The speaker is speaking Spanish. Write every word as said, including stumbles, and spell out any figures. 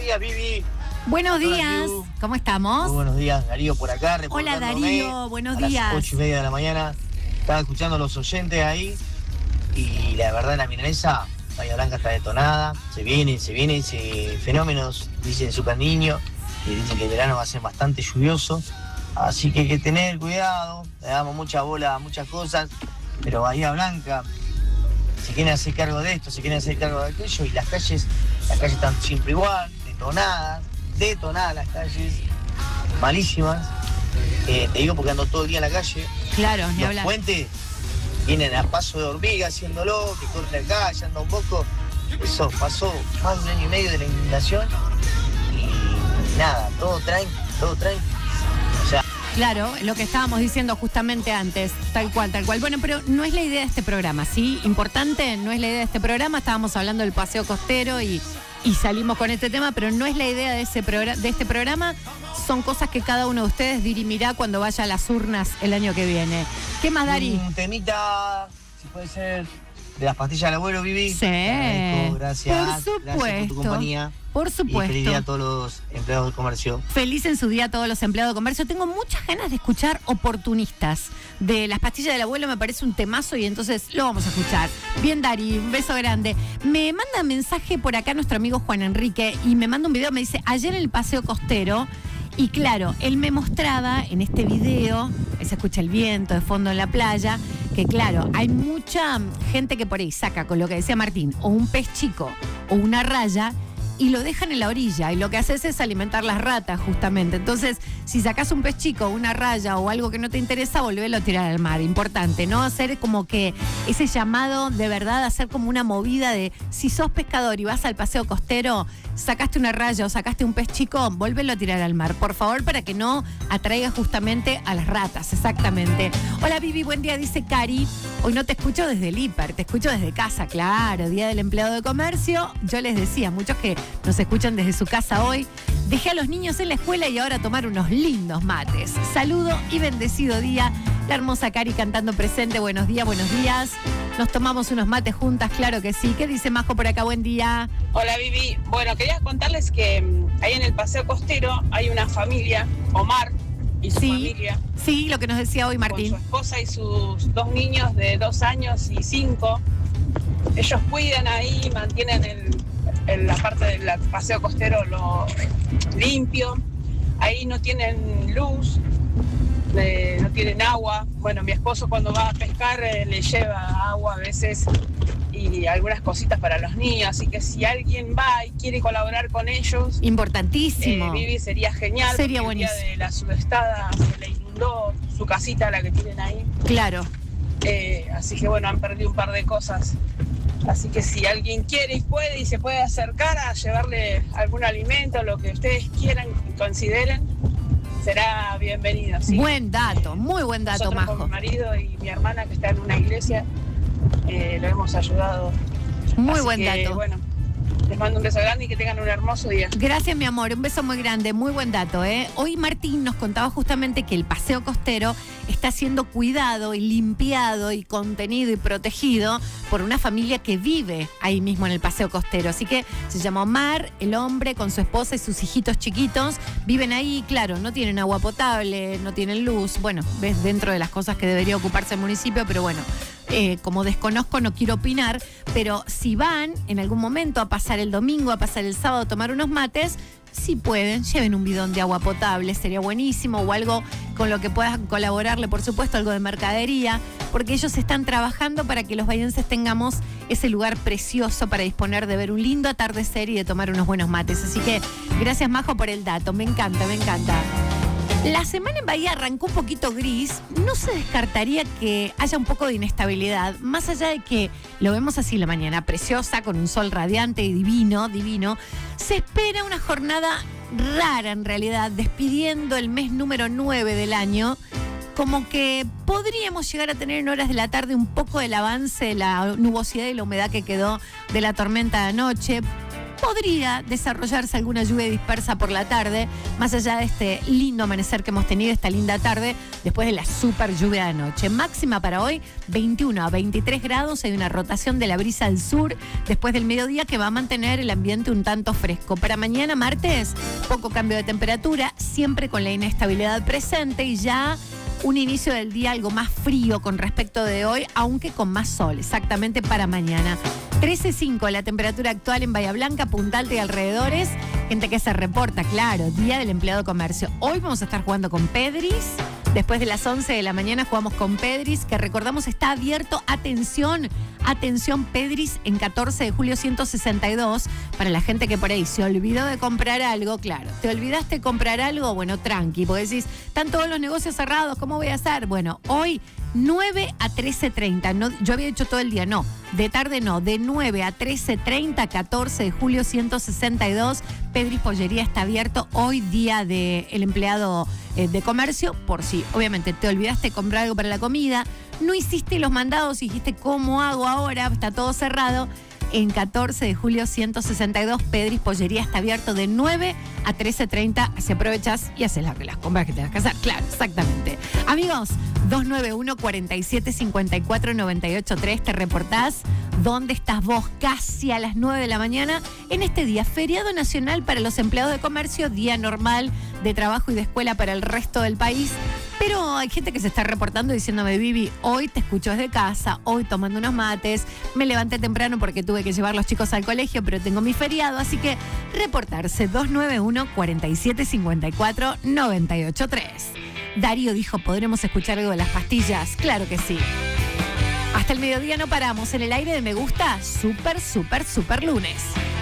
días, Vivi. Buenos días, ¿cómo estamos? Muy buenos días, Darío por acá. Hola Darío, buenos días. A las ocho y media de la mañana estaba escuchando a los oyentes ahí y la verdad la milanesa, Bahía Blanca está detonada, se viene, se viene, se fenómenos, dicen Super Niño, y dicen que el verano va a ser bastante lluvioso, así que hay que tener cuidado, le damos mucha bola a muchas cosas, pero Bahía Blanca, si quieren hacer cargo de esto, si quieren hacer cargo de aquello, y las calles, las calles están siempre igual, detonadas, detonadas las calles, malísimas. Eh, te digo porque ando todo el día en la calle. Claro, ni Los hablar. puentes vienen a paso de hormiga haciéndolo, que corre acá, ya anda un poco. Eso pasó más de un año y medio de la inundación y nada, todo tranqui, todo tranqui. O sea, claro, lo que estábamos diciendo justamente antes, tal cual, tal cual. Bueno, pero no es la idea de este programa, ¿sí? Importante, no es la idea de este programa. Estábamos hablando del paseo costero y, y salimos con este tema, pero no es la idea de, ese programa, de este programa. Son cosas que cada uno de ustedes dirimirá cuando vaya a las urnas el año que viene. ¿Qué más, Dari? un temita, si puede ser, de las pastillas del abuelo, Vivi. Sí. Te agradezco, gracias. Por Gracias por supuesto. tu compañía. Por supuesto. Y feliz día a todos los empleados del comercio. Feliz en su día a todos los empleados de comercio. Tengo muchas ganas de escuchar Oportunistas. De las pastillas del abuelo me parece un temazo y entonces lo vamos a escuchar. Bien, Dari, un beso grande. Me manda mensaje por acá nuestro amigo Juan Enrique y me manda un video, me dice, ayer en el paseo costero, y claro, él me mostraba en este video, se escucha el viento de fondo en la playa, que claro, hay mucha gente que por ahí saca, con lo que decía Martín, o un pez chico o una raya, y lo dejan en la orilla, y lo que haces es alimentar las ratas justamente. Entonces, si sacás un pez chico, una raya o algo que no te interesa, volvelo a tirar al mar. Importante, ¿no? Hacer como que ese llamado de verdad, hacer como una movida de si sos pescador y vas al paseo costero, sacaste una raya o sacaste un pez chico, volvelo a tirar al mar, por favor, para que no atraiga justamente a las ratas, exactamente. Hola Vivi, buen día, dice Cari. Hoy no te escucho desde el hiper, te escucho desde casa, claro, Día del Empleado de Comercio. Yo les decía, muchos que nos escuchan desde su casa hoy. Dejé a los niños en la escuela y ahora tomar unos lindos mates. Saludo y bendecido día. La hermosa Cari cantando presente. Buenos días, buenos días. Nos tomamos unos mates juntas, claro que sí. ¿Qué dice Majo por acá? Buen día. Hola Vivi. Bueno, quería contarles que mm, ahí en el paseo costero hay una familia, Omar y su Sí, familia. sí, lo que nos decía hoy Martín. Con su esposa y sus dos niños de dos años y cinco. Ellos cuidan ahí, mantienen el, el- la parte del paseo costero lo limpio. Ahí no tienen luz, eh, no tienen agua. Bueno, mi esposo cuando va a pescar eh, le lleva agua a veces y algunas cositas para los niños. Así que si alguien va y quiere colaborar con ellos, Importantísimo. eh, Vivi, sería genial. Sería porque el día buenísimo. de la sudestada se le inundó su casita, la que tienen ahí. Claro. Eh, así que bueno, han perdido un par de cosas. Así que si alguien quiere y puede y se puede acercar a llevarle algún alimento, lo que ustedes quieran y consideren, será bienvenido. ¿Sí? Buen dato, muy buen dato, Nosotros con Majo. mi marido y mi hermana que está en una iglesia, eh, lo hemos ayudado. Muy Así buen que, dato. Bueno, les mando un beso grande y que tengan un hermoso día. Gracias, mi amor. Un beso muy grande. Muy buen dato, ¿eh? Hoy Martín nos contaba justamente que el paseo costero está siendo cuidado y limpiado y contenido y protegido por una familia que vive ahí mismo en el paseo costero. Así que se llama Omar, el hombre con su esposa y sus hijitos chiquitos. Viven ahí, claro, no tienen agua potable, no tienen luz. Bueno, ves dentro de las cosas que debería ocuparse el municipio, pero bueno. Eh, como desconozco no quiero opinar, pero si van en algún momento a pasar el domingo, a pasar el sábado, a tomar unos mates, si pueden, lleven un bidón de agua potable, sería buenísimo, o algo con lo que puedan colaborarle, por supuesto, algo de mercadería, porque ellos están trabajando para que los bahienses tengamos ese lugar precioso para disponer de ver un lindo atardecer y de tomar unos buenos mates. Así que gracias, Majo, por el dato, me encanta, me encanta. La semana en Bahía arrancó un poquito gris, no se descartaría que haya un poco de inestabilidad, más allá de que lo vemos así la mañana preciosa, con un sol radiante y divino, divino, se espera una jornada rara en realidad, despidiendo el mes número nueve del año, como que podríamos llegar a tener en horas de la tarde un poco del avance de la nubosidad y la humedad que quedó de la tormenta de anoche. podría desarrollarse alguna lluvia dispersa por la tarde, más allá de este lindo amanecer que hemos tenido, esta linda tarde, después de la super lluvia de anoche. Máxima para hoy, veintiuno a veintitrés grados, hay una rotación de la brisa al sur después del mediodía que va a mantener el ambiente un tanto fresco. Para mañana, martes, poco cambio de temperatura, siempre con la inestabilidad presente y ya un inicio del día algo más frío con respecto de hoy, aunque con más sol, exactamente para mañana. trece punto cinco la temperatura actual en Bahía Blanca, Punta Alta y alrededores. Gente que se reporta, claro, Día del Empleado de Comercio. Hoy vamos a estar jugando con Pedris. Después de las once de la mañana jugamos con Pedris, que recordamos está abierto. Atención, atención, Pedris en catorce de julio ciento sesenta y dos. Para la gente que por ahí se olvidó de comprar algo, claro. ¿Te olvidaste de comprar algo? Bueno, tranqui, porque decís, están todos los negocios cerrados, ¿cómo voy a hacer? Bueno, hoy nueve a trece treinta. No, yo había hecho todo el día, no. De tarde no, de nueve a trece treinta, catorce de julio ciento sesenta y dos. Pedris Pollería está abierto hoy, Día del Empleado eh, de Comercio, por si obviamente te olvidaste de comprar algo para la comida, no hiciste los mandados y dijiste ¿cómo hago ahora? Está todo cerrado. En catorce de julio ciento sesenta y dos, Pedris Pollería está abierto de nueve a trece treinta. Si aprovechas y haces las, las compras que tengas que hacer. Claro, exactamente. Amigos, dos nueve uno, cuatro siete, cinco cuatro, nueve ocho tres. Te reportás dónde estás vos casi a las nueve de la mañana en este día. Feriado nacional para los empleados de comercio, día normal de trabajo y de escuela para el resto del país. Pero hay gente que se está reportando diciéndome, Vivi, hoy te escucho desde casa, hoy tomando unos mates, me levanté temprano porque tuve que llevar los chicos al colegio, pero tengo mi feriado, así que reportarse dos nueve uno, cuatro siete, cinco cuatro, nueve ocho tres. Darío dijo, ¿podremos escuchar algo de las pastillas? Claro que sí. Hasta el mediodía no paramos en el aire de Me Gusta, súper, súper, súper lunes.